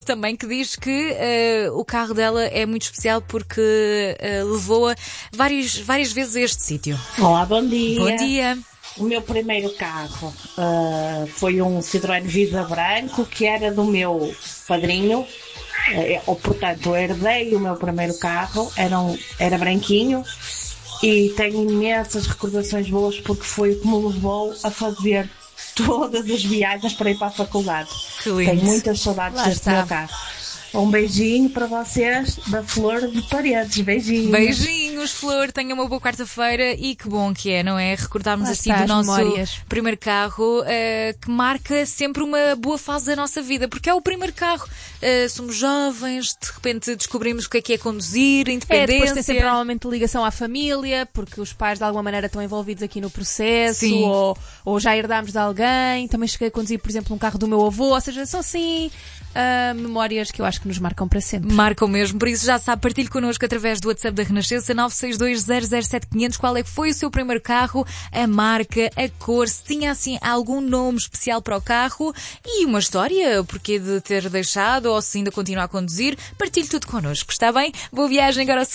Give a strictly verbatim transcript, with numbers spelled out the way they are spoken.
Também que diz que uh, o carro dela é muito especial porque uh, levou-a várias, várias vezes a este sítio. Olá, bom dia. Bom dia. O meu primeiro carro uh, foi um Citroën Visa branco que era do meu padrinho, uh, ou portanto eu herdei o meu primeiro carro, era, um, era branquinho e tenho imensas recordações boas porque foi o que me levou a fazer todas as viagens para ir para a faculdade. Que lindo. Tenho muitas saudades Lá deste está. meu carro. Um beijinho para vocês da Flor de Paredes. Beijinhos. Beijinhos, Flor. Tenha uma boa quarta-feira e que bom que é, não é? Recordarmos Lá assim está, do as nosso memórias. primeiro carro, uh, que marca sempre uma boa fase da nossa vida, porque é o primeiro carro. Uh, somos jovens, de repente descobrimos o que é que é conduzir, É, independência. depois tem sempre normalmente ligação à família, porque os pais de alguma maneira estão envolvidos aqui no processo, Sim. ou, ou já herdámos de alguém. Também cheguei a conduzir, por exemplo, um carro do meu avô, ou seja, são assim uh, memórias que eu acho que nos marcam para sempre. Marcam mesmo, por isso já sabe, partilhe connosco através do WhatsApp da Renascença nove seis dois zero zero sete quinhentos qual é que foi o seu primeiro carro, a marca, a cor, se tinha assim algum nome especial para o carro e uma história, o porquê de ter deixado ou se ainda continua a conduzir, partilhe tudo connosco, está bem? Boa viagem agora.